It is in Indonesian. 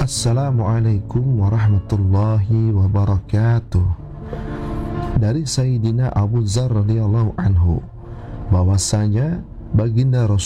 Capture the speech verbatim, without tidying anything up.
Assalamualaikum warahmatullahi wabarakatuh. Dari Sayyidina Abu Dzar radhiyallahu anhu bahwasanya baginda Rasul